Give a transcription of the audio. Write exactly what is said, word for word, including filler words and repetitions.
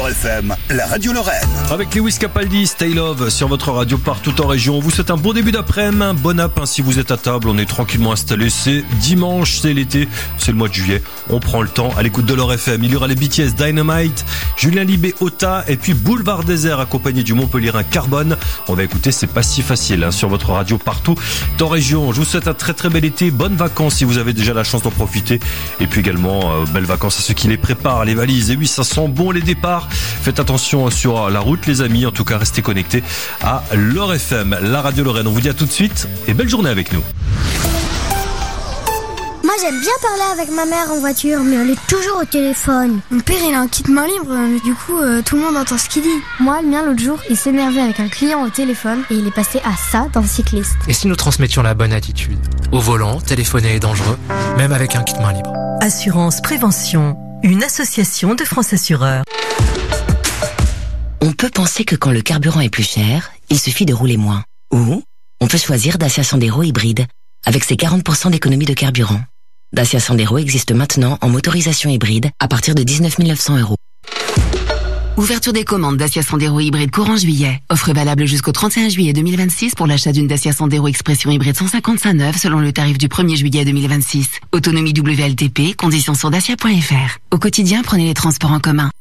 F M, la radio Lorraine. Avec Lewis Capaldi, Stay Love sur votre radio partout en région. On vous souhaite un bon début d'après-midi, un bon app. Si vous êtes à table, on est tranquillement installé. C'est dimanche, c'est l'été, c'est le mois de juillet. On prend le temps à l'écoute de Lorraine F M. Il y aura les B T S Dynamite, Julien Libé, Ota et puis Boulevard Désert accompagné du Montpellierin Carbone. On va écouter C'est pas si facile hein, sur votre radio partout en région. Je vous souhaite un très très bel été, bonnes vacances si vous avez déjà la chance d'en profiter. Et puis également, euh, belles vacances à ceux qui les préparent, les valises. Et oui, ça sent bon les départs. Faites attention sur la route les amis. En tout cas, restez connectés à Lorraine F M, la radio Lorraine. On vous dit à tout de suite et belle journée avec nous. Moi j'aime bien parler avec ma mère en voiture, mais elle est toujours au téléphone. Mon père il a un kit main libre, mais du coup euh, tout le monde entend ce qu'il dit. Moi, le mien l'autre jour, il s'énervait avec un client au téléphone et il est passé à ça dans le cycliste. Et si nous transmettions la bonne attitude? Au volant, téléphoner est dangereux, même avec un kit main libre. Assurance Prévention, une association de France Assureurs. On peut penser que quand le carburant est plus cher, il suffit de rouler moins. Ou on peut choisir Dacia Sandero hybride, avec ses quarante pour cent d'économie de carburant. Dacia Sandero existe maintenant en motorisation hybride à partir de dix-neuf mille neuf cents euros. Ouverture des commandes Dacia Sandero hybride courant juillet. Offre valable jusqu'au trente et un juillet deux mille vingt-six pour l'achat d'une Dacia Sandero Expression hybride cent cinquante-cinq neuve selon le tarif du premier juillet deux mille vingt-six. Autonomie W L T P, conditions sur dacia point F R. Au quotidien, prenez les transports en commun.